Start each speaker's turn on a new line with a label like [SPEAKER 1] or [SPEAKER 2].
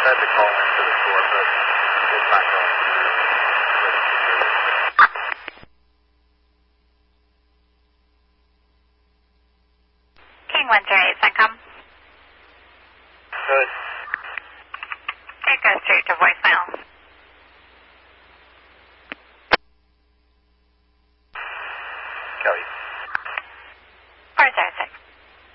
[SPEAKER 1] tried to call into the store, but it's not going through.
[SPEAKER 2] King 108, CENTCOM.
[SPEAKER 1] Good.
[SPEAKER 2] It goes straight to voicemail.
[SPEAKER 1] Kelly.